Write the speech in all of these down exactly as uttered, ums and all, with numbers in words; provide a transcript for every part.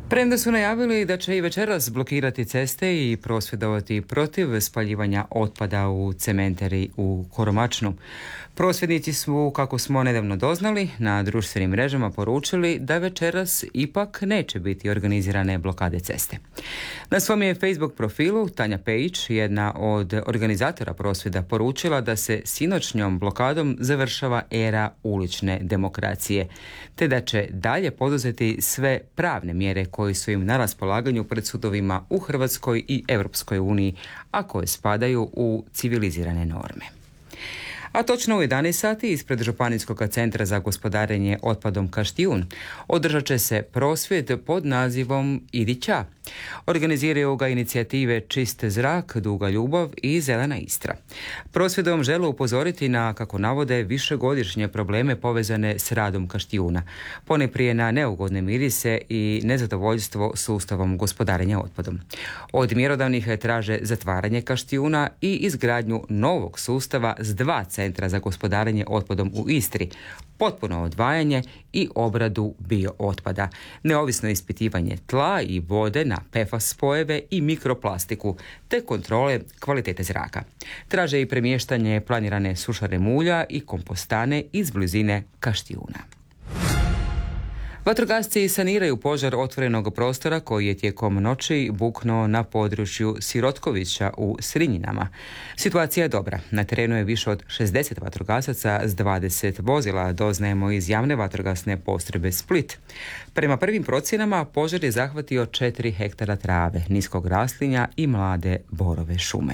Premda su najavili da će i večeras blokirati ceste i prosvjedovati protiv spaljivanja otpada u cementari u Koromačnu. Prosvjednici su, kako smo nedavno doznali, na društvenim mrežama poručili da večeras ipak neće biti organizirane blokade ceste. Na svom je Facebook profilu Tanja Pejić, jedna od organizatora prosvjeda, poručila da se sinoćnjom blokadom završava era ulične demokracije, te da će dalje poduzeti sve pravne mjere koji su im na raspolaganju pred sudovima u Hrvatskoj i Europskoj uniji, a koje spadaju u civilizirane norme. A točno u jedanaest sati ispred Županijskog centra za gospodarenje otpadom Kaštijun održat će se prosvjed pod nazivom Idi ća. Organiziraju ga inicijative Čist zrak, Duga ljubav i Zelena Istra. Prosvjedom žele upozoriti na, kako navode, višegodišnje probleme povezane s radom Kaštijuna, ponajprije na neugodne mirise i nezadovoljstvo sustavom gospodarenja otpadom. Od mjerodavnih traže zatvaranje Kaštijuna i izgradnju novog sustava s dva centra za gospodarenje otpadom u Istri, potpuno odvajanje i obradu bio otpada, neovisno ispitivanje tla i vode na pe ef a es spojeve i mikroplastiku, te kontrole kvalitete zraka. Traže i premještanje planirane sušare mulja i kompostane iz blizine Kaštijuna. Vatrogasci saniraju požar otvorenog prostora koji je tijekom noći buknuo na području Sirotkovića u Srinjinama. Situacija je dobra. Na terenu je više od šezdeset vatrogasaca s dvadeset vozila, doznajemo iz javne vatrogasne postrojbe Split. Prema prvim procjenama požar je zahvatio četiri hektara trave, niskog raslinja i mlade borove šume.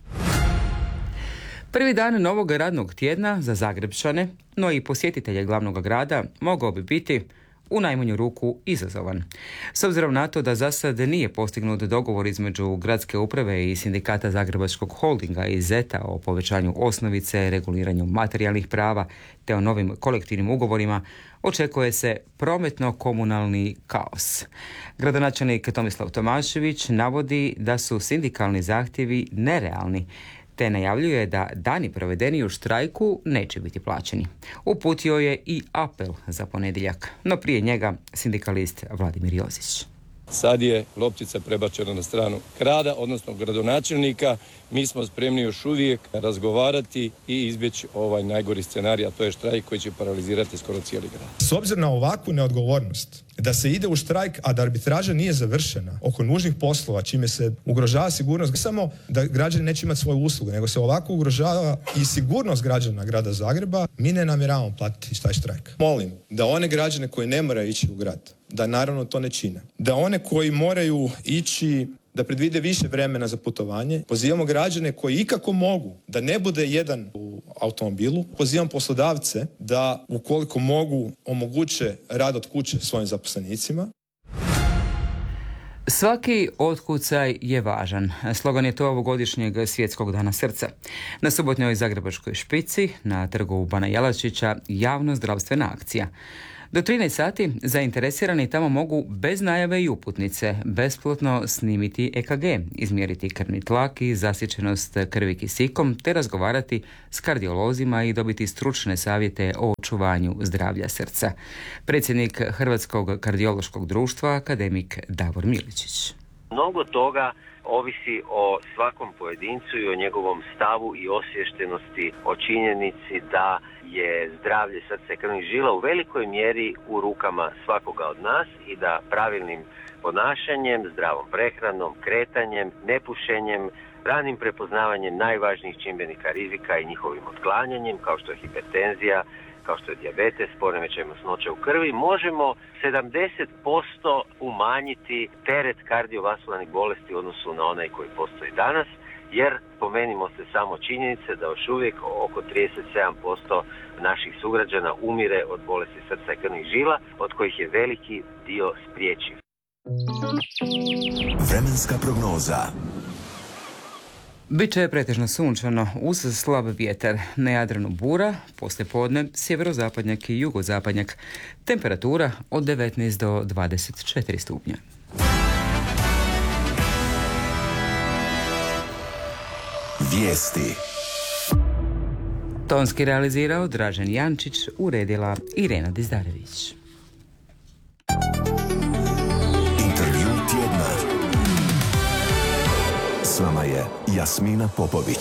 Prvi dan novog radnog tjedna za Zagrepčane, no i posjetitelje glavnog grada, mogao bi biti u najmanju ruku izazovan. S obzirom na to da za sad nije postignut dogovor između gradske uprave i sindikata Zagrebačkog holdinga i zeta o povećanju osnovice, reguliranju materijalnih prava te o novim kolektivnim ugovorima, očekuje se prometno-komunalni kaos. Gradonačelnik Tomislav Tomašević navodi da su sindikalni zahtjevi nerealni, te najavljuje da dani provedeni u štrajku neće biti plaćeni. Uputio je i apel za ponedjeljak, no prije njega sindikalist Vladimir Jozić. Sad je loptica prebačena na stranu grada, odnosno gradonačelnika. Mi smo spremni još uvijek razgovarati i izbjeći ovaj najgori scenarij, a to je štrajk koji će paralizirati skoro cijeli grad. S obzirom na ovakvu neodgovornost, da se ide u štrajk, a da arbitraža nije završena oko nužnih poslova, čime se ugrožava sigurnost, ne samo da građani neće imati svoju uslugu, nego se ovako ugrožava i sigurnost građana grada Zagreba, mi ne namjeravamo platiti taj štrajk. Molim da one građane koji ne moraju ići u grad, da naravno to ne čine. Da one koji moraju ići, da predvide više vremena za putovanje. Pozivamo građane koji ikako mogu da ne bude jedan u automobilu. Pozivam poslodavce da, ukoliko mogu, omoguće rad od kuće svojim zaposlenicima. Svaki otkucaj je važan. Slogan je to ovogodišnjeg Svjetskog dana srca. Na subotnjoj Zagrebačkoj špici, na trgu Bana Jelačića, javno zdravstvena akcija. Do trinaest sati zainteresirani tamo mogu bez najave i uputnice besplatno snimiti e ka ge, izmjeriti krvni tlak i zasićenost krvi kisikom, te razgovarati s kardiolozima i dobiti stručne savjete o očuvanju zdravlja srca. Predsjednik Hrvatskog kardiološkog društva, akademik Davor Miličić. Mnogo toga ovisi o svakom pojedincu i o njegovom stavu i osviještenosti o činjenici da je zdravlje srca i krvnih žila u velikoj mjeri u rukama svakoga od nas i da pravilnim ponašanjem, zdravom prehranom, kretanjem, nepušenjem, ranim prepoznavanjem najvažnijih čimbenika rizika i njihovim otklanjanjem, kao što je hipertenzija, kao što je dijabetes, poremećaj masnoće u krvi, možemo sedamdeset posto umanjiti teret kardiovaskularnih bolesti u odnosu na onaj koji postoji danas, jer pomenimo se samo činjenice da još uvijek oko trideset sedam posto naših sugrađana umire od bolesti srca i krvnih žila, od kojih je veliki dio spriječiv. Vremenska prognoza. Biće pretežno sunčano uz slab vjetar, na Jadranu bura, poslijepodne sjeverozapadnjak i jugozapadnjak. Temperatura od devetnaest do dvadeset četiri stupnja. Vijesti. Tonski realizirao Dražen Jančić, uredila Irena Dizdarević. Jasmina Popović.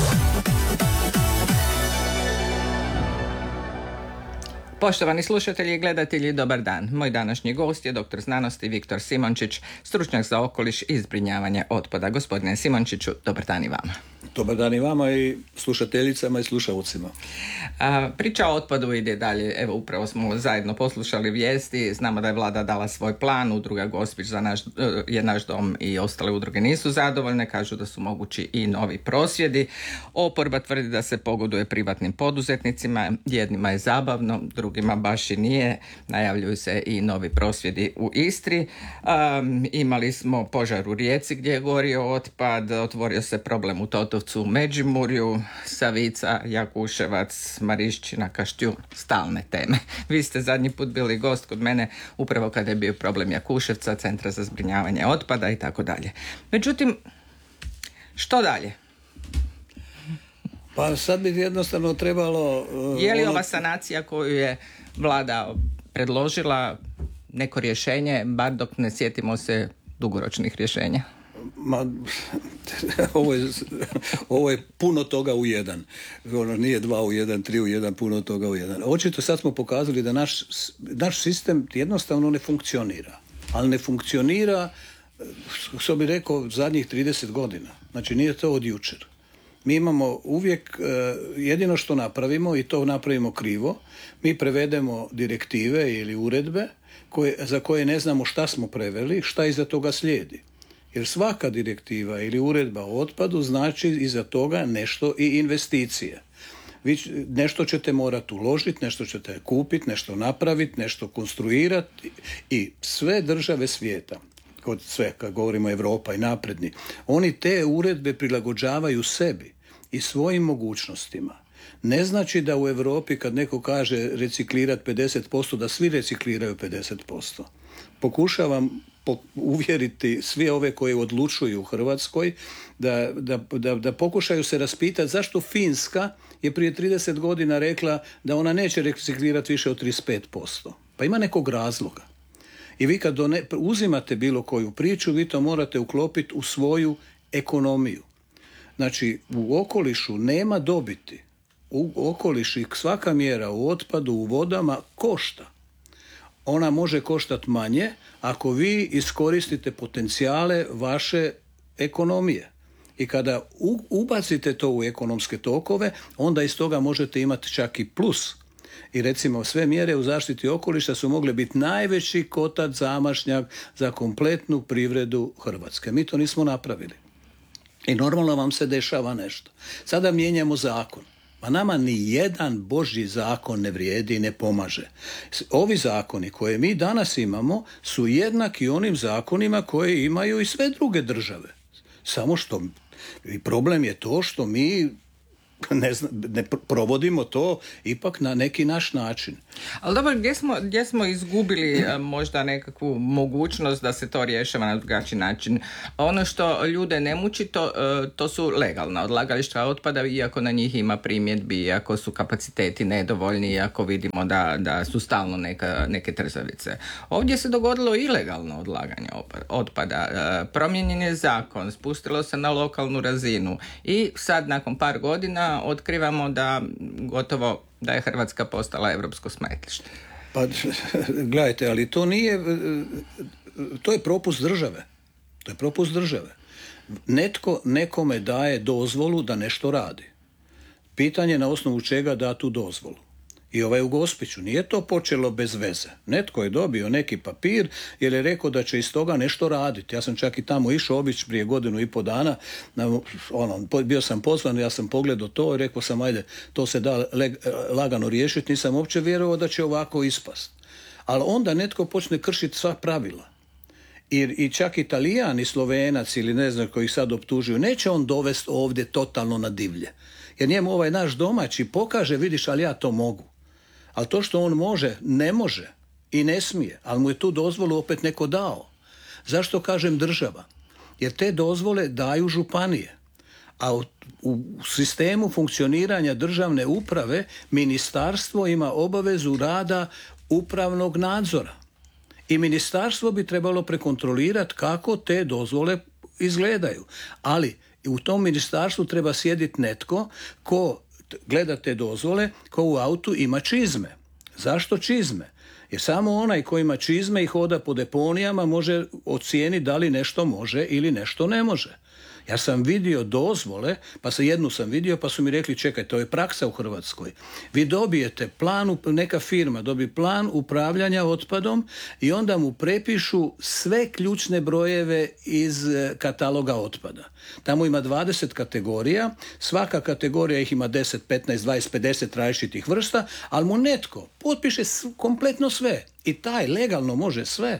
Poštovani slušatelji i gledatelji, dobar dan. Moj današnji gost je doktor znanosti Viktor Simončić, stručnjak za okoliš i zbrinjavanje otpada. Gospodine Simončiću, dobar dan i vama. Dobar dan i vama i slušateljicama i slušalcima. A, priča o otpadu ide dalje. Evo, upravo smo zajedno poslušali vijesti. Znamo da je vlada dala svoj plan. Udruga Gospić za naš, je naš dom i ostale udruge nisu zadovoljne. Kažu da su mogući i novi prosvjedi. Oporba tvrdi da se pogoduje privatnim poduzetnicima. Jednima je zabavno, drugima baš i nije. Najavljuju se i novi prosvjedi u Istri. A, imali smo požar u Rijeci gdje je gorio otpad. Otvorio se problem u Totovcu, u Međimurju, Savica, Jakuševac, Marišćina, Kaštijun, stalne teme. Vi ste zadnji put bili gost kod mene upravo kada je bio problem Jakuševca, Centra za zbrinjavanje otpada i tako dalje. Međutim, što dalje? Pa sad bi jednostavno trebalo... Uh, je li ono... ova sanacija koju je vlada predložila neko rješenje, bar dok ne sjetimo se dugoročnih rješenja? Ma, ovo, je, ovo je puno toga u jedan. Ono nije dva u jedan, tri u jedan, puno toga u jedan. Očito sad smo pokazali da naš, naš sistem jednostavno ne funkcionira. Ali ne funkcionira, što bi rekao, zadnjih trideset godina. Znači nije to od jučer. Mi imamo uvijek, jedino što napravimo, i to napravimo krivo, mi prevedemo direktive ili uredbe koje, za koje ne znamo šta smo preveli, šta iza toga slijedi. Jer svaka direktiva ili uredba o otpadu znači iza toga nešto i investicije. Vi nešto ćete morati uložiti, nešto ćete kupiti, nešto napraviti, nešto konstruirati i sve države svijeta, kod sve, kad govorimo Europa i napredni, oni te uredbe prilagođavaju sebi i svojim mogućnostima. Ne znači da u Europi kad neko kaže reciklirati pedeset posto, da svi recikliraju pedeset posto. Pokušavam uvjeriti sve ove koji odlučuju u Hrvatskoj da, da, da, da pokušaju se raspitati zašto Finska je prije trideset godina rekla da ona neće reciklirati više od trideset pet posto. Pa ima nekog razloga. I vi kad done, uzimate bilo koju priču, vi to morate uklopiti u svoju ekonomiju. Znači, u okolišu nema dobiti. U okolišu svaka mjera u otpadu, u vodama košta. Ona može koštati manje ako vi iskoristite potencijale vaše ekonomije. I kada ubacite to u ekonomske tokove, onda iz toga možete imati čak i plus. I recimo sve mjere u zaštiti okoliša su mogle biti najveći kotač zamašnjak za kompletnu privredu Hrvatske. Mi to nismo napravili. I normalno vam se dešava nešto. Sada mijenjamo zakon. Pa nama ni jedan Božji zakon ne vrijedi i ne pomaže. Ovi zakoni koje mi danas imamo su jednaki onim zakonima koje imaju i sve druge države. Samo što i problem je to što mi ne, zna, ne provodimo to ipak na neki naš način. Ali dobro, gdje smo, gdje smo izgubili možda nekakvu mogućnost da se to rješava na drugačiji način? Ono što ljude ne muči, to, to su legalna odlagališta otpada, iako na njih ima primjedbi, iako su kapaciteti nedovoljni, iako vidimo da, da su stalno neka, neke trzavice. Ovdje se dogodilo ilegalno odlaganje otpada. Promijenjen je zakon, spustilo se na lokalnu razinu i sad nakon par godina otkrivamo da gotovo da je Hrvatska postala europsko smetlište. Pa gledajte, ali to nije, to je propust države. To je propust države. Netko nekome daje dozvolu da nešto radi. Pitanje je na osnovu čega da tu dozvolu. I ovaj u Gospiću nije to počelo bez veze. Netko je dobio neki papir jer je rekao da će iz toga nešto raditi. Ja sam čak i tamo išao obići prije godinu i po dana. Na, ono, bio sam pozvan, ja sam pogledao to i rekao sam ajde, to se da leg, lagano riješiti. Nisam uopće vjerovao da će ovako ispast. Ali onda netko počne kršiti sva pravila. I, i čak Italijan i Slovenac ili ne znam koji ih sad optužuju, neće on dovesti ovdje totalno na divlje. Jer njemu ovaj naš domaći pokaže, vidiš, ali ja to mogu. Ali to što on može, ne može i ne smije, ali mu je tu dozvolu opet neko dao. Zašto kažem država? Jer te dozvole daju županije. A u, u sistemu funkcioniranja državne uprave ministarstvo ima obavezu rada upravnog nadzora. I ministarstvo bi trebalo prekontrolirati kako te dozvole izgledaju. Ali I u tom ministarstvu treba sjediti netko ko gleda te dozvole, ko u autu ima čizme. Zašto čizme? Jer samo onaj ko ima čizme i hoda po deponijama može ocijeniti da li nešto može ili nešto ne može. Ja sam vidio dozvole, pa se jednu sam vidio, pa su mi rekli čekaj, to je praksa u Hrvatskoj. Vi dobijete plan, neka firma dobije plan upravljanja otpadom i onda mu prepišu sve ključne brojeve iz kataloga otpada. Tamo ima dvadeset kategorija, svaka kategorija ih ima deset, petnaest, dvadeset, pedeset različitih vrsta, ali mu netko potpiše kompletno sve i taj legalno može sve.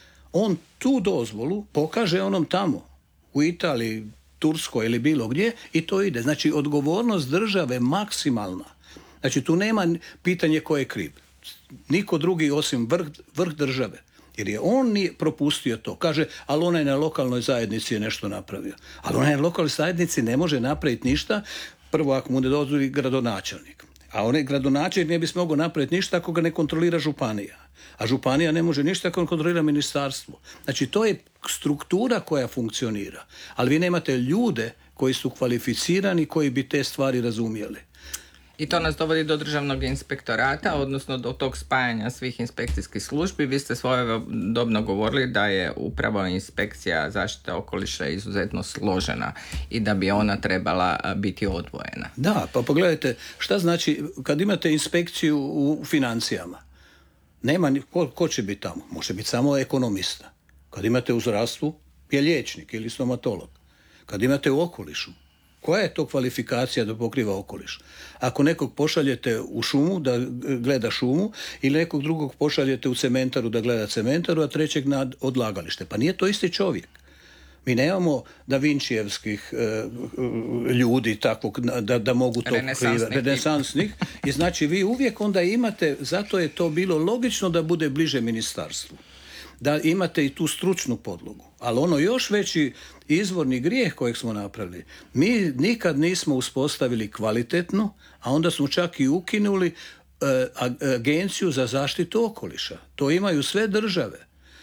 On tu dozvolu pokaže onom tamo, u Italiji, Turskoj ili bilo gdje i to ide. Znači, odgovornost države maksimalna. Znači, tu nema pitanje ko je kriv. Niko drugi osim vrh, vrh države. Jer je on nije propustio to. Kaže, ali onaj na lokalnoj zajednici je nešto napravio. Ali onaj na lokalnoj zajednici ne može napraviti ništa, prvo ako mu ne dozvoli gradonačelnik. A onaj gradonačelnik ne bi se mogao napraviti ništa ako ga ne kontrolira županija. A županija ne može ništa ako ne kontrolira ministarstvo. Znači, to je struktura koja funkcionira. Ali vi nemate ljude koji su kvalificirani, koji bi te stvari razumjeli. I to nas dovodi do državnog inspektorata, odnosno do tog spajanja svih inspekcijskih službi. Vi ste svojedobno govorili da je upravo inspekcija zaštite okoliša izuzetno složena i da bi ona trebala biti odvojena. Da, pa pogledajte, šta znači kad imate inspekciju u financijama? Nema, ko, ko će biti tamo? Može biti samo ekonomista. Kad imate u zdravstvu, je liječnik ili stomatolog. Kad imate u okolišu, koja je to kvalifikacija da pokriva okoliš? Ako nekog pošaljete u šumu da gleda šumu ili nekog drugog pošaljete u cementaru da gleda cementaru, a trećeg na odlagalište. Pa nije to isti čovjek. Mi nemamo Da Vinčijevskih e, ljudi takvog da, da mogu to pokrivati. Renesansnih. I znači vi uvijek onda imate, zato je to bilo logično da bude bliže ministarstvu. Da imate i tu stručnu podlogu. Ali ono još veći izvorni grijeh kojeg smo napravili, mi nikad nismo uspostavili kvalitetno, a onda smo čak i ukinuli e, agenciju za zaštitu okoliša. To imaju sve države,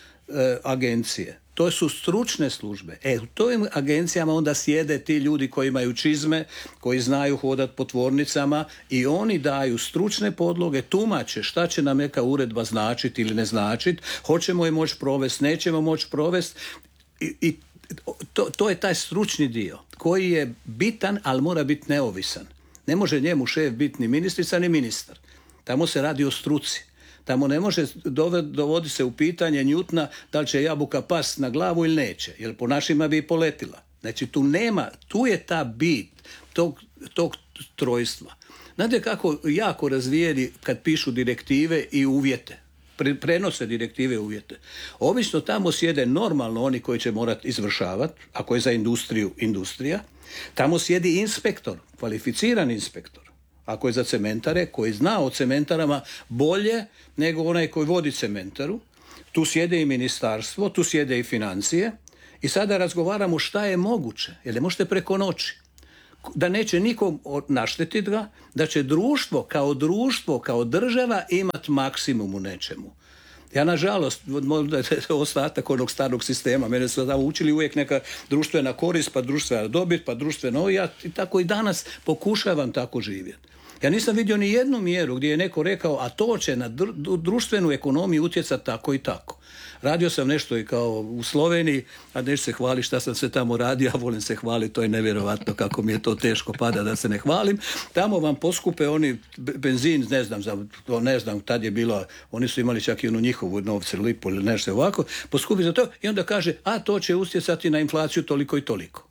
e, agencije. To su stručne službe. E, u tojim agencijama onda sjede ti ljudi koji imaju čizme, koji znaju hodati po tvornicama i oni daju stručne podloge, tumače šta će nam neka uredba značiti ili ne značiti, hoćemo je moći provesti, nećemo moći provesti i, i to, to je taj stručni dio koji je bitan, ali mora biti neovisan. Ne može njemu šef biti ni ministrica ni ministar. Tamo se radi o struci. Tamo ne može dovodi se u pitanje Newtona da li će jabuka past na glavu ili neće, jer po našima bi i poletila. Znači tu nema, tu je ta bit tog, tog trojstva. Znate kako jako razvijeni kad pišu direktive i uvjete, prenose direktive i uvjete. Obično tamo sjede normalno oni koji će morati izvršavati, ako je za industriju industrija, tamo sjedi inspektor, kvalificiran inspektor. Ako je za cementare, koji zna o cementarama bolje nego onaj koji vodi cementaru, tu sjede i ministarstvo, tu sjede i financije i sada razgovaramo šta je moguće, jer ne možete preko noći. Da neće nikom naštetiti ga, da će društvo kao društvo, kao država imati maksimum u nečemu. Ja, nažalost, možda je ostatak onog starog sistema. Mene su tamo učili uvijek neka društvena korist, pa društvena dobit, pa društveno. Ja i tako i danas pokušavam tako živjeti. Ja nisam vidio ni jednu mjeru gdje je neko rekao, a to će na društvenu ekonomiju utjecati tako i tako. Radio sam nešto i kao u Sloveniji, a neću se hvaliti šta sam sve tamo radio, a volim se hvaliti, to je nevjerovatno kako mi je to teško pada da se ne hvalim. Tamo vam poskupe oni benzin, ne znam, za, ne znam, tad je bilo, oni su imali čak i onu njihovu novce, lipu ili nešto ovako, poskupi za to i onda kaže, a to će utjecati na inflaciju toliko i toliko.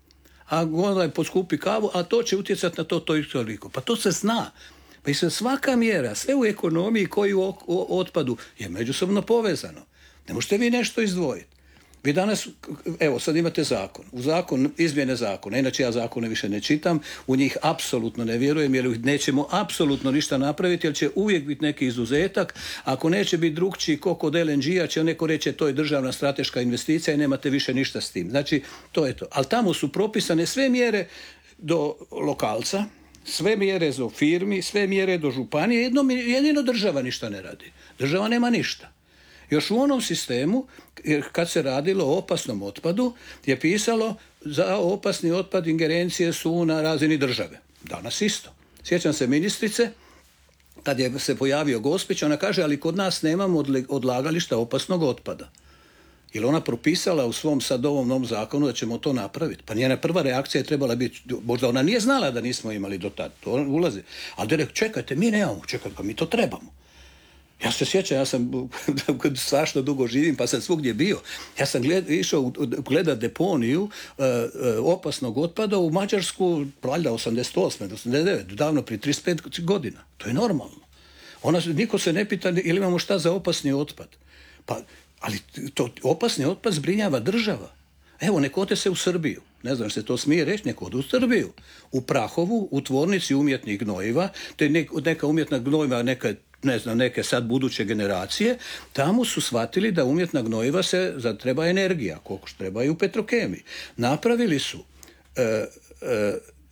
A onda poskupi kavu, a to će utjecati na to, to i toliko. Pa to se zna. Pa i svaka mjera, sve u ekonomiji koji u otpadu je međusobno povezano. Ne možete vi nešto izdvojiti. Vi danas, evo sad imate zakon. U zakon, izmjene zakona, inače ja zakone više ne čitam, u njih apsolutno ne vjerujem jer nećemo apsolutno ništa napraviti jer će uvijek biti neki izuzetak. Ako neće biti drugčiji ko kod el en ge-a će neko reći to je državna strateška investicija i nemate više ništa s tim. Znači to je to. Ali tamo su propisane sve mjere do lokalca, sve mjere do firmi, sve mjere do županije, jedno, jedino država ništa ne radi. Država nema ništa. Još u onom sistemu, kad se radilo o opasnom otpadu, je pisalo za opasni otpad ingerencije su na razini države. Danas isto. Sjećam se ministrice, kad je se pojavio Gospić, ona kaže, ali kod nas nemamo odlagališta opasnog otpada. Jer ona propisala u svom sad ovom novom zakonu da ćemo to napraviti. Pa njena prva reakcija je trebala biti, možda ona nije znala da nismo imali do tada, to ulazi. Ali da je rekao, čekajte, mi nemamo, čekajte, pa mi to trebamo. Ja se sjećam, ja sam strašno dugo živim, pa sam svugdje bio. Ja sam gled, išao gledat deponiju uh, uh, opasnog otpada u Mađarsku, valjda osamdeset osme, osamdeset devete, davno prije trideset pet godina. To je normalno. Ona, niko se ne pita ili imamo šta za opasni otpad. Pa, ali to opasni otpad zbrinjava država. Evo, nek ode se u Srbiju. Ne znam što se to smije reći, nek ode u Srbiju. U Prahovu, u tvornici umjetnih gnojiva, te neka umjetna gnojiva, neka ne znam, neke sad buduće generacije, tamo su shvatili da umjetna gnojiva se treba energija, koliko što treba i u Petrokemiji. Napravili su e, e,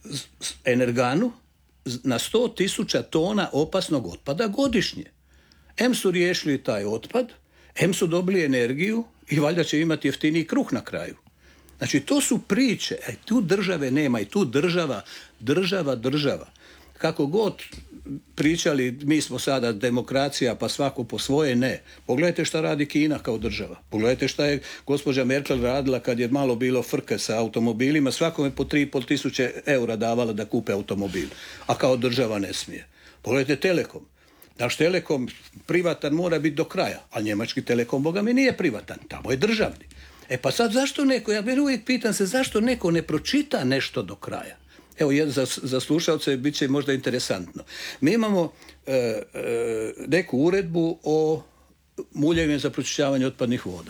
energanu na sto tisuća tona opasnog otpada godišnje. Em su riješili taj otpad, em su dobili energiju i valjda će imati jeftiniji kruh na kraju. Znači, to su priče. E, tu države nema i tu država, država, država. Kako god pričali, mi smo sada demokracija, pa svako po svoje, ne. Pogledajte šta radi Kina kao država. Pogledajte šta je gospođa Merkel radila kad je malo bilo frke sa automobilima. Svakome po tri i pol tisuće eura davala da kupe automobil. A kao država ne smije. Pogledajte Telekom. Naš Telekom privatan mora biti do kraja, a njemački Telekom, boga mi, nije privatan. Tamo je državni. E pa sad zašto neko, ja uvijek pitam se, zašto neko ne pročita nešto do kraja? Evo, za, za slušalce bit će možda interesantno. Mi imamo e, e, neku uredbu o muljevima za pročišćavanje otpadnih voda.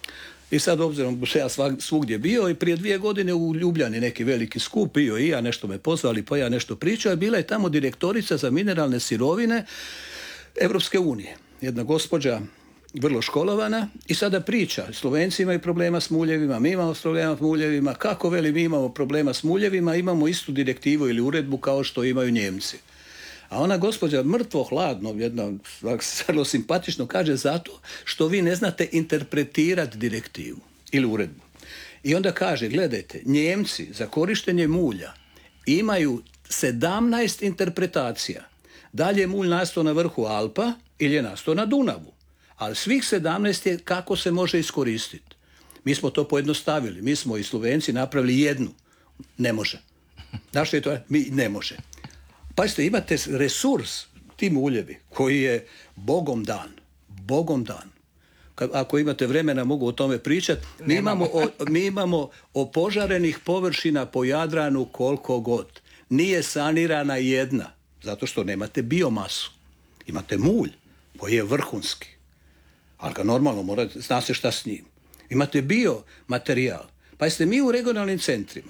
I sad, obzirom da ja svugdje bio, i prije dvije godine u Ljubljani neki veliki skup, bio i ja, nešto me pozvali, pa ja nešto pričao, i bila je tamo direktorica za mineralne sirovine Evropske unije. Jedna gospođa vrlo školovana i sada priča. Slovenci imaju problema s muljevima, mi imamo problema s muljevima. Kako veli mi imamo problema s muljevima, imamo istu direktivu ili uredbu kao što imaju Njemci. A ona gospođa mrtvo hladno, jedna vrlo simpatično kaže, zato što vi ne znate interpretirati direktivu ili uredbu. I onda kaže, gledajte, Njemci za korištenje mulja imaju sedamnaest interpretacija. Da li je mulj nastao na vrhu Alpa ili je nastao na Dunavu. Ali svih sedamnaest je kako se može iskoristiti. Mi smo to pojednostavili. Mi smo i Slovenci napravili jednu. Ne može. Znaš što je to? Mi ne može. Pazite, imate resurs, ti muljevi, koji je Bogom dan. Bogom dan. Kad, ako imate vremena, mogu o tome pričati. Mi imamo, o, mi imamo opožarenih površina po Jadranu koliko god. Nije sanirana jedna. Zato što nemate biomasu. Imate mulj koji je vrhunski. Ali ga normalno morate, zna se šta s njim. Imate biomaterijal. Pa jeste mi u regionalnim centrima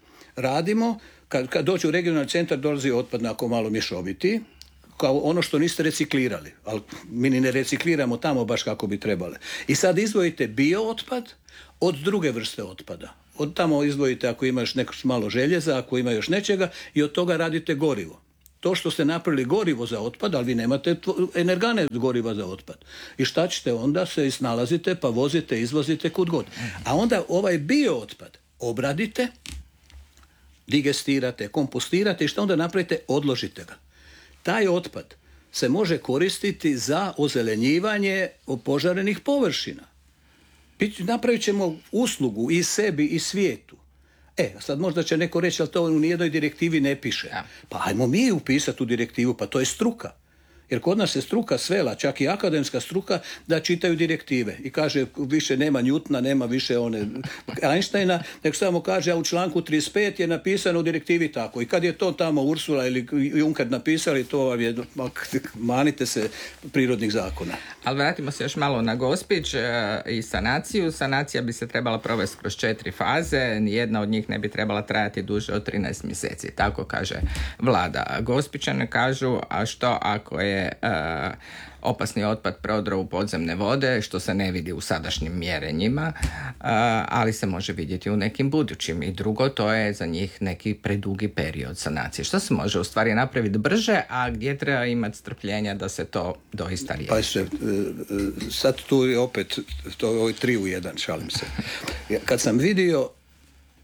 radimo, kad, kad dođe u regionalni centar dolazi otpad nakon malo mješoviti, kao ono što niste reciklirali. Ali mi ne recikliramo tamo baš kako bi trebali. I sad izdvojite biootpad od druge vrste otpada. Od tamo izdvojite ako imaš neko malo željeza, ako ima još nečega, i od toga radite gorivo. To što ste napravili gorivo za otpad, ali vi nemate energane goriva za otpad. I šta ćete onda? Se snalazite, pa vozite, izvozite kud god. A onda ovaj biootpad obradite, digestirate, kompostirate i šta onda napravite? Odložite ga. Taj otpad se može koristiti za ozelenjivanje opožarenih površina. Napravit ćemo uslugu i sebi i svijetu. E, sad možda će neko reći, ali to u nijednoj direktivi ne piše. Ja. Pa ajmo mi upisati u direktivu, pa to je struka. Jer kod nas je struka svela, čak i akademska struka, da čitaju direktive. I kaže, više nema Newtona, nema više one Einsteina, nek samo kaže, a u članku trideset pet je napisano u direktivi tako. I kad je to tamo Ursula ili Juncker napisali, to vam je, manite se prirodnih zakona. Ali vratimo se još malo na Gospić i sanaciju. Sanacija bi se trebala provesti kroz četiri faze. Nijedna od njih ne bi trebala trajati duže od trinaest mjeseci. Tako kaže vlada. Gospićani kažu, a što ako je Uh, opasni otpad prodro u podzemne vode, što se ne vidi u sadašnjim mjerenjima, uh, ali se može vidjeti u nekim budućim. I drugo, to je za njih neki predugi period sanacije. Što se može u stvari napraviti brže, a gdje treba imati strpljenja da se to doista riješi? Pa se, sad tu je opet to je tri u jedan, šalim se. Kad sam vidio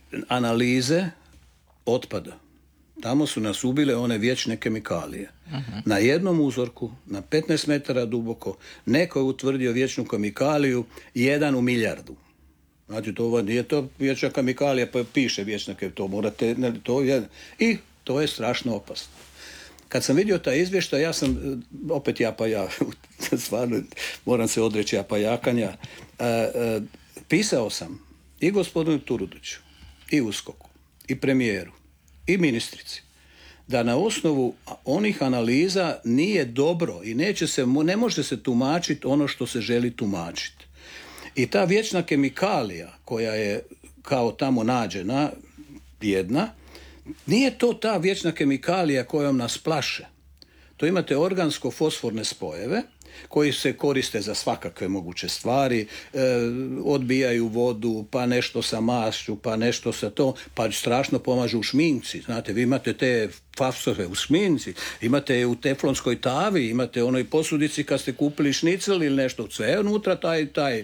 analize otpada. Tamo su nas ubile one vječne kemikalije. Uh-huh. Na jednom uzorku, na petnaest metara duboko, neko je utvrdio vječnu kemikaliju jedan u milijardu. Znači, to nije to vječna kemikalija, pa piše vječna kemikalija, to morate, to je, i to je strašno opasno. Kad sam vidio taj izvještaj, ja sam, opet ja pa ja, stvarno moram se odreći ja pa jakanja, uh, uh, pisao sam i gospodinu Turudiću, i USKOK-u, i premijeru, i ministrici, da na osnovu onih analiza nije dobro i neće se, ne može se tumačiti ono što se želi tumačiti. I ta vječna kemikalija koja je kao tamo nađena, jedna, nije to ta vječna kemikalija kojom nas plaše. To imate organsko-fosforne spojeve koji se koriste za svakakve moguće stvari, e, odbijaju vodu, pa nešto sa mašću, pa nešto sa to, pa strašno pomažu u šminci. Znate, vi imate te fafsove u šminci, imate u teflonskoj tavi, imate u onoj posudici kad ste kupili šnicel ili nešto, sve je unutra taj, taj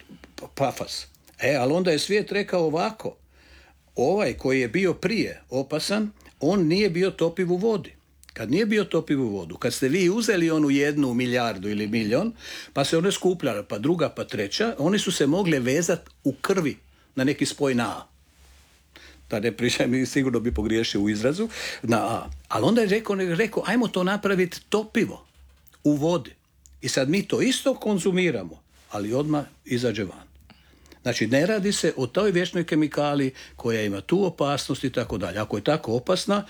pafas. E, ali onda je svijet rekao ovako, ovaj koji je bio prije opasan, on nije bio topiv u vodi. Kad nije bio topiv u vodu, kad ste vi uzeli onu jednu milijardu ili milion, pa se one skupljale, pa druga, pa treća, oni su se mogli vezati u krvi na neki spoj na A. Da ne pričam, sigurno bi pogriješio u izrazu, na A. Ali onda je rekao, rekao ajmo to napraviti topivo u vodi. I sad mi to isto konzumiramo, ali odmah izađe van. Znači, ne radi se o toj vječnoj kemikaliji koja ima tu opasnost i tako dalje. Ako je tako opasna,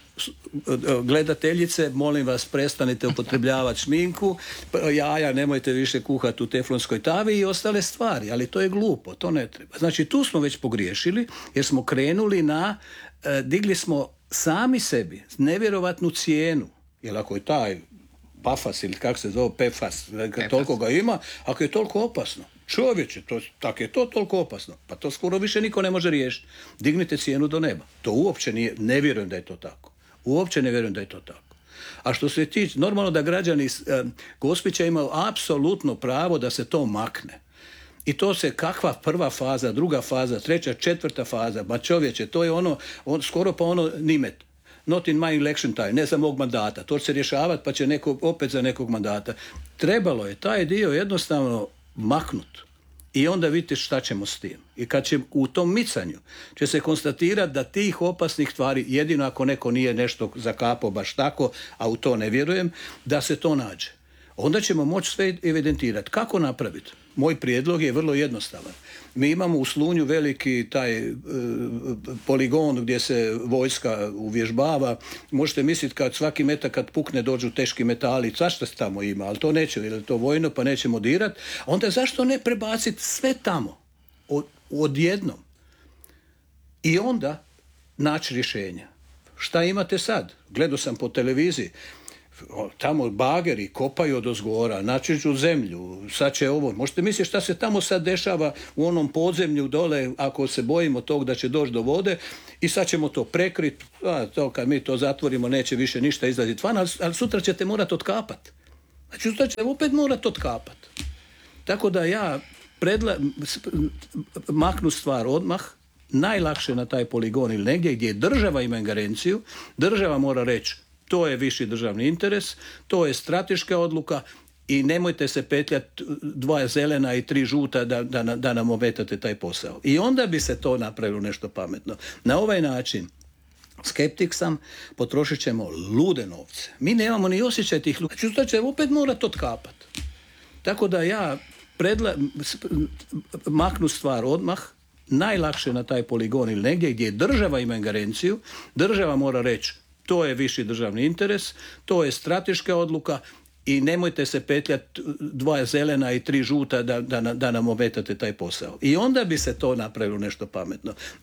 gledateljice, molim vas, prestanite upotrebljavati šminku, jaja nemojte više kuhati u teflonskoj tavi i ostale stvari, ali to je glupo, to ne treba. Znači, tu smo već pogriješili jer smo krenuli na, digli smo sami sebi nevjerovatnu cijenu, jer ako je taj pafas ili kako se zove pefas, toliko ga ima, ako je toliko opasno, čovječe, to, tako je to toliko opasno, pa to skoro više niko ne može riješiti. Dignite cijenu do neba. To uopće nije, ne vjerujem da je to tako. Uopće ne vjerujem da je to tako. A što se tiče, normalno da građani eh, Gospića imaju apsolutno pravo da se to makne. I to se kakva prva faza, druga faza, treća, četvrta faza, ba čovječe, to je ono, on, skoro pa ono nimet. Not in my election time, ne za mog mandata. To će se rješavati pa će neko, opet za nekog mandata. Trebalo je taj dio jednostavno maknut. I onda vidite šta ćemo s tim. I kad će u tom micanju će se konstatirati da tih opasnih tvari, jedino ako neko nije nešto zakapao baš tako, a u to ne vjerujem, da se to nađe. Onda ćemo moći sve evidentirati. Kako napraviti? Moj prijedlog je vrlo jednostavan. Mi imamo u Slunju veliki taj e, poligon gdje se vojska uvježbava. Možete misliti kad svaki metak kad pukne dođu teški metali, zašto se tamo ima, ali to neće, jer je to vojno pa nećemo dirati. Onda zašto ne prebaciti sve tamo od, odjednom? I onda naći rješenja. Šta imate sad? Gledao sam po televiziji. Tamo bageri kopaju od ozgora, načiđu zemlju, sad će ovo. Možete misliti šta se tamo sad dešava u onom podzemlju dole, ako se bojimo tog da će doći do vode, i sad ćemo to prekriti, a to kad mi to zatvorimo neće više ništa izlaziti van, ali, ali sutra ćete morati otkapati. Znači sutra ćete opet morati otkapati. Tako da ja predla, maknu stvar odmah, najlakše na taj poligon ili negdje gdje država ima ingerenciju, država mora reći to je viši državni interes, to je strateška odluka i nemojte se petljati dva zelena i tri žuta da, da, da nam ometate taj posao. I onda bi se to napravilo nešto pametno. Na ovaj način, skeptik sam, potrošit ćemo lude novce. Mi nemamo ni osjećaj tih luda. Znači, to će opet morati otkapati. Tako da ja predla, maknu stvar odmah, najlakše na taj poligon ili negdje gdje država ima ingerenciju, država mora reći to je viši državni interes, to je strateška odluka i nemojte se petljati dva zelena i tri žuta da, da, da nam ometate taj posao. I onda bi se to napravilo nešto pametno.